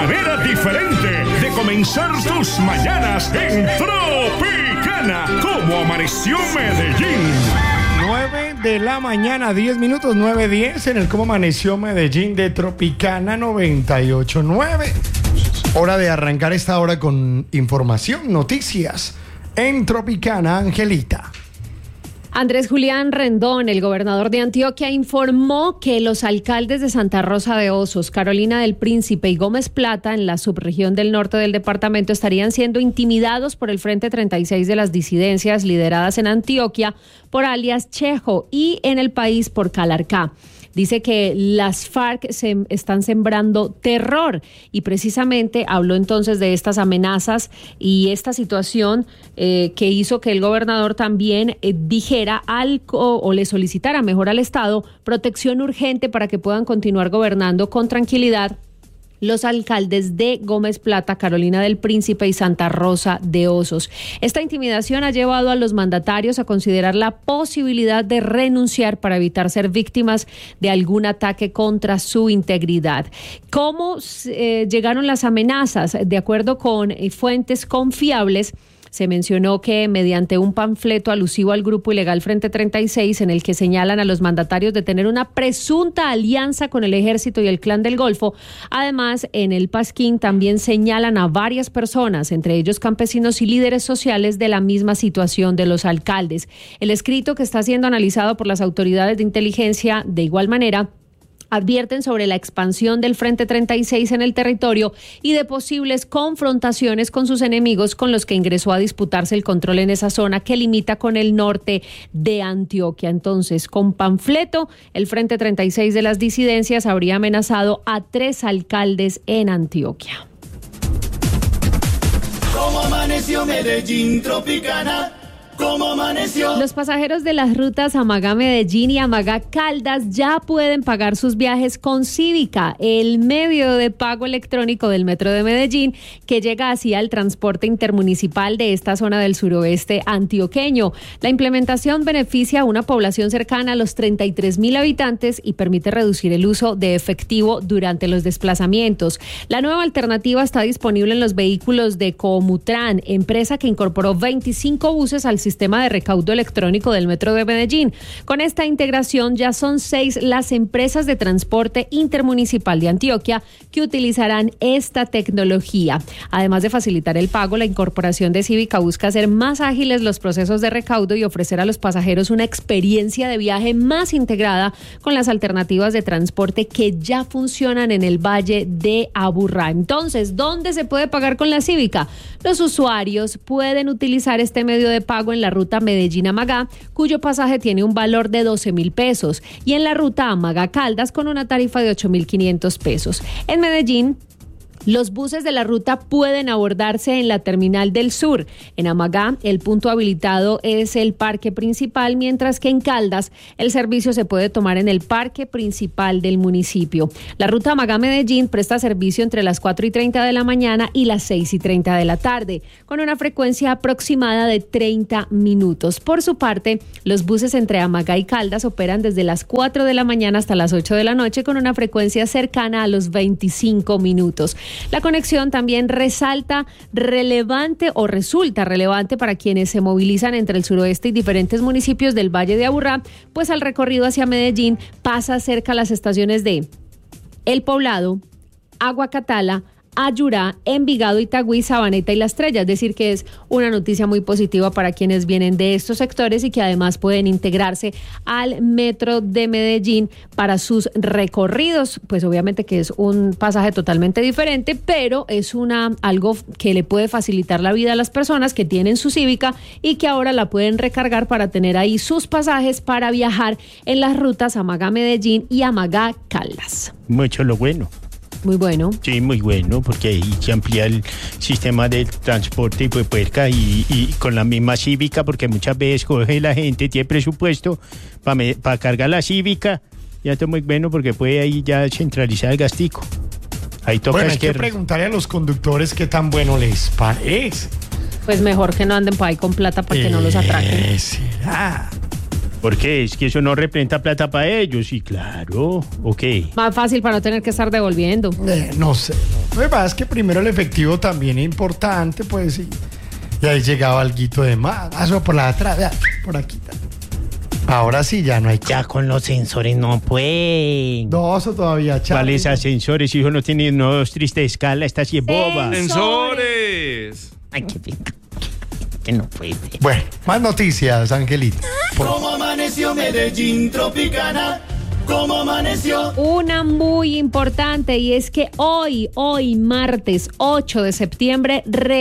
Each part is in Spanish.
manera diferente de comenzar tus mañanas en Tropicana. ¿Cómo amaneció Medellín? 9 de la mañana, 10 minutos, 9:10 en el Cómo Amaneció Medellín de Tropicana 98.9. Hora de arrancar esta hora con información, noticias en Tropicana. Angelita. Andrés Julián Rendón, el gobernador de Antioquia, informó que los alcaldes de Santa Rosa de Osos, Carolina del Príncipe y Gómez Plata, en la subregión del norte del departamento, estarían siendo intimidados por el Frente 36 de las disidencias lideradas en Antioquia por alias Chejo y en el país por Calarcá. Dice que las FARC están sembrando terror y precisamente habló entonces de estas amenazas y esta situación que hizo que el gobernador también dijera algo o le solicitara mejor al Estado protección urgente para que puedan continuar gobernando con tranquilidad los alcaldes de Gómez Plata, Carolina del Príncipe y Santa Rosa de Osos. Esta intimidación ha llevado a los mandatarios a considerar la posibilidad de renunciar para evitar ser víctimas de algún ataque contra su integridad. ¿Cómo llegaron las amenazas? De acuerdo con fuentes confiables, se mencionó que mediante un panfleto alusivo al grupo ilegal Frente 36, en el que señalan a los mandatarios de tener una presunta alianza con el ejército y el Clan del Golfo. Además, en el pasquín también señalan a varias personas, entre ellos campesinos y líderes sociales, de la misma situación de los alcaldes. El escrito, que está siendo analizado por las autoridades de inteligencia de igual manera, advierten sobre la expansión del Frente 36 en el territorio y de posibles confrontaciones con sus enemigos con los que ingresó a disputarse el control en esa zona que limita con el norte de Antioquia. Entonces, con panfleto, el Frente 36 de las disidencias habría amenazado a 3 alcaldes en Antioquia. ¿Cómo amaneció Medellín, Tropicana? ¿Cómo amaneció? Los pasajeros de las rutas Amagá-Medellín y Amagá-Caldas ya pueden pagar sus viajes con Cívica, el medio de pago electrónico del Metro de Medellín, que llega así al transporte intermunicipal de esta zona del suroeste antioqueño. La implementación beneficia a una población cercana a los 33,000 habitantes y permite reducir el uso de efectivo durante los desplazamientos. La nueva alternativa está disponible en los vehículos de Comutran, empresa que incorporó 25 buses al sistema de recaudo electrónico del Metro de Medellín. Con esta integración ya son 6 las empresas de transporte intermunicipal de Antioquia que utilizarán esta tecnología. Además de facilitar el pago, la incorporación de Cívica busca hacer más ágiles los procesos de recaudo y ofrecer a los pasajeros una experiencia de viaje más integrada con las alternativas de transporte que ya funcionan en el Valle de Aburrá. Entonces, ¿dónde se puede pagar con la Cívica? Los usuarios pueden utilizar este medio de pago en la ruta Medellín-Amagá, cuyo pasaje tiene un valor de 12,000 pesos, y en la ruta Amagá-Caldas con una tarifa de 8,500 pesos. En Medellín, los buses de la ruta pueden abordarse en la Terminal del Sur. En Amagá, el punto habilitado es el parque principal, mientras que en Caldas, el servicio se puede tomar en el parque principal del municipio. La ruta Amagá-Medellín presta servicio entre las 4:30 de la mañana y las 6:30 de la tarde, con una frecuencia aproximada de 30 minutos. Por su parte, los buses entre Amagá y Caldas operan desde las 4 de la mañana hasta las 8 de la noche, con una frecuencia cercana a los 25 minutos. La conexión también resulta relevante para quienes se movilizan entre el suroeste y diferentes municipios del Valle de Aburrá, pues al recorrido hacia Medellín pasa cerca las estaciones de El Poblado, Agua Catala, Ayurá, Envigado, Itagüí, Sabaneta y La Estrella. Es decir, que es una noticia muy positiva para quienes vienen de estos sectores y que además pueden integrarse al Metro de Medellín para sus recorridos. Pues obviamente que es un pasaje totalmente diferente, pero es algo que le puede facilitar la vida a las personas que tienen su Cívica y que ahora la pueden recargar para tener ahí sus pasajes para viajar en las rutas Amagá-Medellín y Amagá-Caldas. Mucho lo bueno. Muy bueno. Sí, muy bueno, porque ahí se amplía el sistema de transporte y pues puerca y con la misma Cívica, porque muchas veces coge la gente, tiene presupuesto para cargar la Cívica, ya está muy bueno porque puede ahí ya centralizar el gastico. Ahí toca hay que preguntarle a los conductores qué tan bueno les parece. Pues mejor que no anden por ahí con plata para que no los atraquen. ¿Será? ¿Por qué? Es que eso no representa plata para ellos, sí, claro. Ok. Más fácil para no tener que estar devolviendo. No sé. Lo que pasa es que primero el efectivo también es importante, pues sí. Y ahí llegaba alguito de más. Eso por la atrás, vea, por aquí. Ahora sí ya no hay. Ya con los sensores no pueden. No, eso todavía, Charlie. ¿Cuáles ascensores? Hijo, no tiene unos tristes de escala, esta sí es boba. ¡Sensores! Ay, qué pica. Que no puede. Bueno, más noticias, Angelita. ¿Cómo amaneció Medellín Tropicana? ¿Cómo amaneció? Una muy importante, y es que hoy martes 8 de septiembre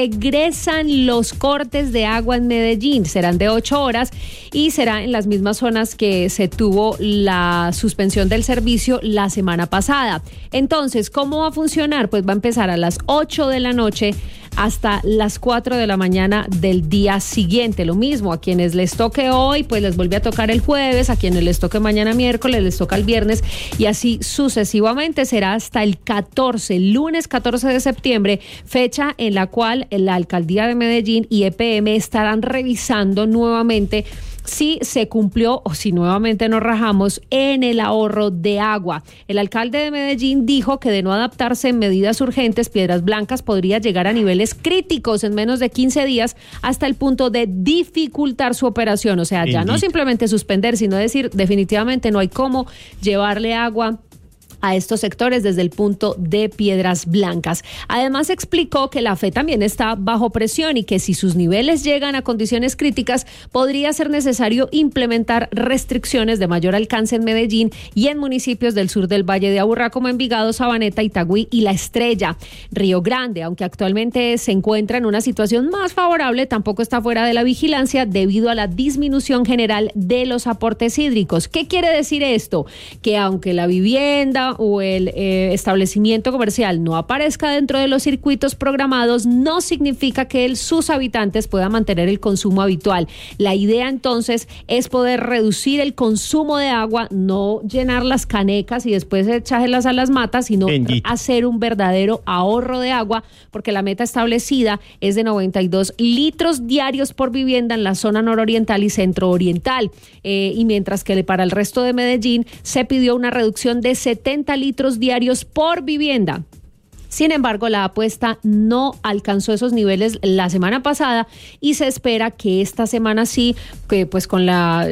regresan los cortes de agua en Medellín. Serán de 8 horas y será en las mismas zonas que se tuvo la suspensión del servicio la semana pasada. Entonces, ¿cómo va a funcionar? Pues va a empezar a las 8 de la noche hasta las 4 de la mañana del día siguiente. Lo mismo, a quienes les toque hoy, pues les vuelve a tocar el jueves, a quienes les toque mañana miércoles, les toca el viernes, y así sucesivamente. Será hasta el 14, lunes 14 de septiembre, fecha en la cual la Alcaldía de Medellín y EPM estarán revisando nuevamente si se cumplió o si nuevamente nos rajamos en el ahorro de agua. El alcalde de Medellín dijo que de no adaptarse en medidas urgentes, Piedras Blancas podría llegar a niveles críticos en menos de 15 días hasta el punto de dificultar su operación. O sea, ya no simplemente suspender, sino decir definitivamente no hay cómo llevarle agua a estos sectores desde el punto de Piedras Blancas. Además, explicó que la FE también está bajo presión y que si sus niveles llegan a condiciones críticas, podría ser necesario implementar restricciones de mayor alcance en Medellín y en municipios del sur del Valle de Aburrá como Envigado, Sabaneta, Itagüí y La Estrella. Río Grande, aunque actualmente se encuentra en una situación más favorable, tampoco está fuera de la vigilancia debido a la disminución general de los aportes hídricos. ¿Qué quiere decir esto? Que aunque la vivienda o el establecimiento comercial no aparezca dentro de los circuitos programados, no significa que sus habitantes puedan mantener el consumo habitual. La idea entonces es poder reducir el consumo de agua, no llenar las canecas y después echárselas a las matas, sino hacer un verdadero ahorro de agua, porque la meta establecida es de 92 litros diarios por vivienda en la zona nororiental y centro-oriental. Y mientras que para el resto de Medellín se pidió una reducción de 70 litros diarios por vivienda. Sin embargo, la apuesta no alcanzó esos niveles la semana pasada y se espera que esta semana sí, que pues con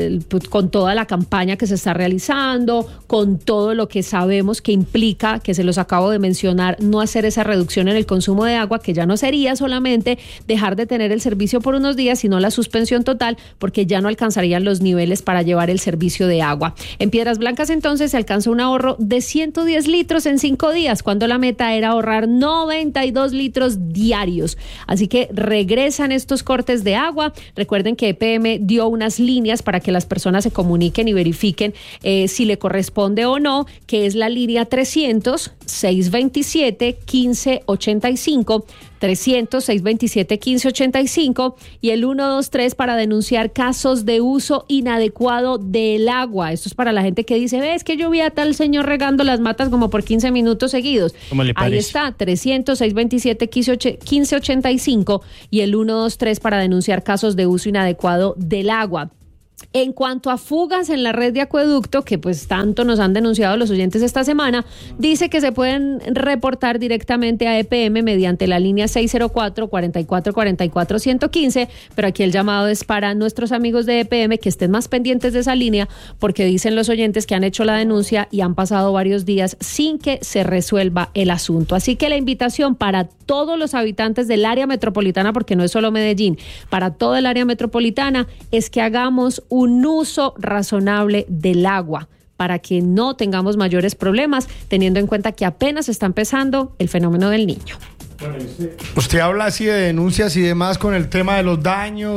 toda la campaña que se está realizando, con todo lo que sabemos que implica, que se los acabo de mencionar, no hacer esa reducción en el consumo de agua, que ya no sería solamente dejar de tener el servicio por unos días, sino la suspensión total, porque ya no alcanzarían los niveles para llevar el servicio de agua. En Piedras Blancas entonces se alcanzó un ahorro de 110 litros en 5 días, cuando la meta era ahorrar 92 litros diarios. Así que regresan estos cortes de agua. Recuerden que EPM dio unas líneas para que las personas se comuniquen y verifiquen si le corresponde o no, que es la línea 300-627-1585, 300-627-1585 y el 123 para denunciar casos de uso inadecuado del agua. Esto es para la gente que dice, ves que yo vi a tal señor regando las matas como por 15 minutos seguidos. ¿Cómo le parece? Ahí está, 300-627-1585 y el 123 para denunciar casos de uso inadecuado del agua. En cuanto a fugas en la red de acueducto, que pues tanto nos han denunciado los oyentes esta semana, dice que se pueden reportar directamente a EPM mediante la línea 604-4444-115, pero aquí el llamado es para nuestros amigos de EPM que estén más pendientes de esa línea, porque dicen los oyentes que han hecho la denuncia y han pasado varios días sin que se resuelva el asunto. Así que la invitación para todos los habitantes del área metropolitana, porque no es solo Medellín, para toda el área metropolitana, es que hagamos un uso razonable del agua para que no tengamos mayores problemas, teniendo en cuenta que apenas está empezando el fenómeno del Niño. Usted habla así de denuncias y demás con el tema de los daños.